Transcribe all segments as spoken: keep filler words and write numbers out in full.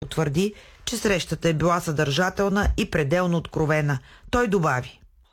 потвърди, че срещата е била съдържателна и пределно откровена. Той добави: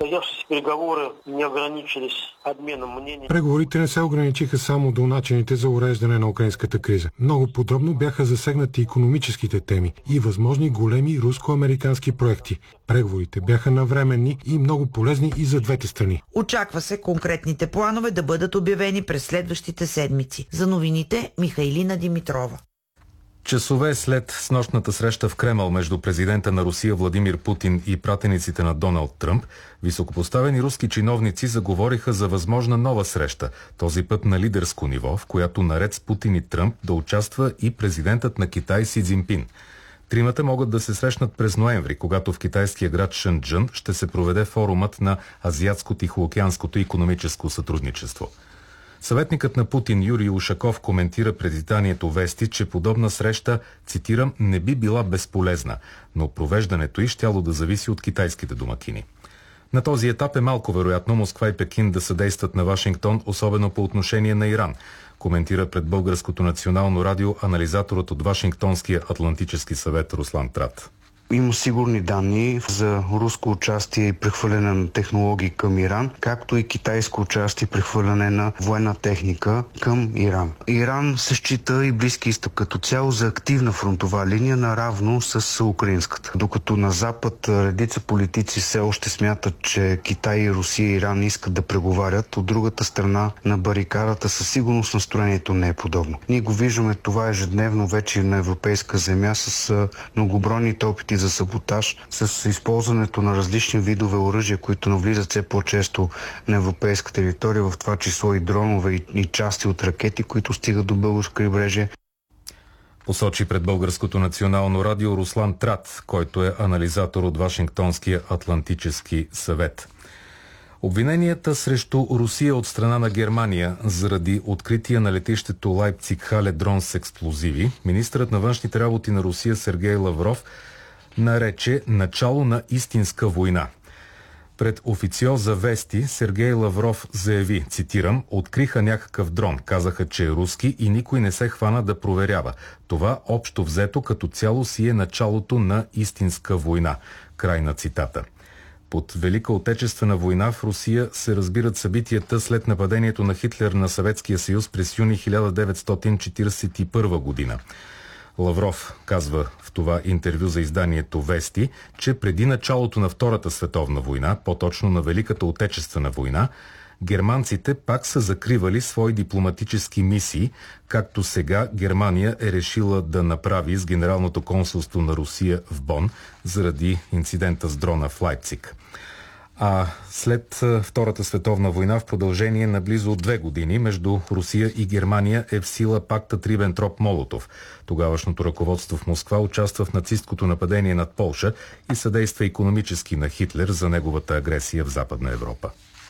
Преговорите не се ограничиха само до начините за уреждане на украинската криза. Много подробно бяха засегнати икономическите теми и възможни големи руско-американски проекти. Преговорите бяха навременни и много полезни и за двете страни. Очаква се конкретните планове да бъдат обявени през следващите седмици. За новините Михайлина Димитрова. Часове след снощната среща в Кремъл между президента на Русия Владимир Путин и пратениците на Доналд Тръмп, високопоставени руски чиновници заговориха за възможна нова среща, този път на лидерско ниво, в която наред с Путин и Тръмп да участва и президентът на Китай Си Цзинпин. Тримата могат да се срещнат през ноември, когато в китайския град Шенджън ще се проведе форумът на Азиатско-Тихоокеанското икономическо сътрудничество. Съветникът на Путин Юрий Ушаков коментира пред изданието Вести, че подобна среща, цитирам, не би била безполезна, но провеждането й щяло да зависи от китайските домакини. На този етап е малко вероятно Москва и Пекин да съдействат на Вашингтон, особено по отношение на Иран, коментира пред Българското национално радио анализаторът от Вашингтонския Атлантически съвет Руслан Трат. Има сигурни данни за руско участие и прехвърляне на технологии към Иран, както и китайско участие и прехвърляне на военна техника към Иран. Иран се счита и Близки изток като цяло за активна фронтова линия, наравно с украинската. Докато на Запад редица политици все още смятат, че Китай и Русия и Иран искат да преговарят, от другата страна на барикадата със сигурност настроението не е подобно. Ние го виждаме това ежедневно вече на европейска земя с многобройните опити за саботаж, с използването на различни видове оръжия, които навлизат все по-често на европейска територия, в това число и дронове и, и части от ракети, които стигат до българско крайбрежие. Посочи пред Българското национално радио Руслан Трат, който е анализатор от Вашингтонския Атлантически съвет. Обвиненията срещу Русия от страна на Германия заради открития на летището Лайпциг-Хале дрон с експлозиви, министърът на външните работи на Русия Сергей Лавров нарече начало на истинска война. Пред официоза Вести Сергей Лавров заяви, цитирам, откриха някакъв дрон, казаха, че е руски и никой не се хвана да проверява. Това общо взето като цяло си е началото на истинска война. Край на цитата. Под Велика отечествена война в Русия се разбират събитията след нападението на Хитлер на Съветския съюз през юни хиляда деветстотин четиридесет и първа година. Лавров казва в това интервю за изданието Вести, че преди началото на Втората световна война, по-точно на Великата отечествена война, германците пак са закривали свои дипломатически мисии, както сега Германия е решила да направи с Генералното консулство на Русия в Бон заради инцидента с дрона в Лайпциг. А след Втората световна война в продължение на близо две години между Русия и Германия е в сила пактът Рибентроп-Молотов. Тогавашното ръководство в Москва участва в нацисткото нападение над Полша и съдейства икономически на Хитлер за неговата агресия в Западна Европа.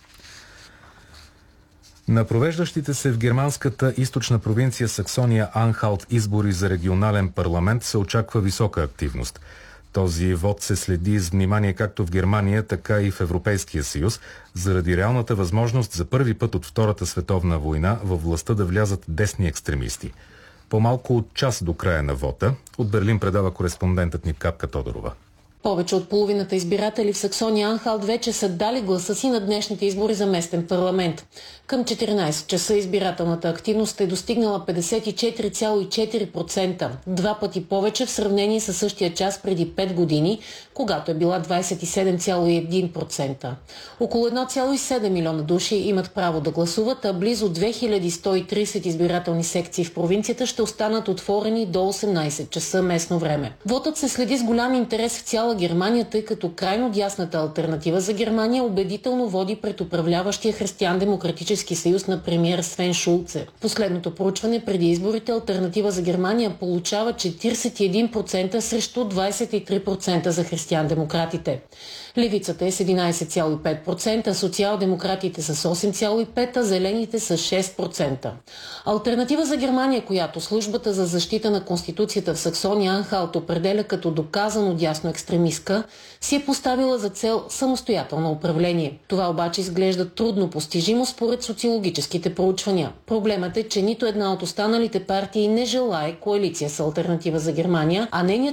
На провеждащите се в германската източна провинция Саксония-Анхалт избори за регионален парламент се очаква висока активност. Този вод се следи с внимание както в Германия, така и в Европейския съюз, заради реалната възможност за първи път от Втората световна война във властта да влязат десни екстремисти. По-малко от час до края на вота, от Берлин предава кореспондентът ни Капка Тодорова. Повече от половината избиратели в Саксония-Анхалт вече са дали гласа си на днешните избори за местен парламент. Към четиринайсет часа избирателната активност е достигнала петдесет и четири цяло и четири процента, два пъти повече в сравнение с същия час преди пет години, когато е била двайсет и седем цяло и един процента. Около едно цяло и седем милиона души имат право да гласуват, а близо две хиляди сто и трийсет избирателни секции в провинцията ще останат отворени до осемнайсет часа местно време. Вотът се следи с голям интерес в цяла Германия, тъй като крайно дясната алтернатива за Германия убедително води пред управляващия Християн-демократически съюз на премиер Свен Шулце. Последното проучване преди изборите алтернатива за Германия получава четирийсет и един процента срещу двайсет и три процента за християн-демократите. Левицата е с единайсет цяло и пет процента, социал-демократите с осем цяло и пет процента, а зелените с шест процента. Алтернатива за Германия, която службата за защита на Конституцията в Саксония-Анхалт определя като доказано дясно екстремистка, си е поставила за цел самостоятелно управление. Това обаче изглежда трудно постижимо според социологическите проучвания. Проблемът е, че нито една от останалите партии не желае коалиция с алтернатива за Германия, а нейният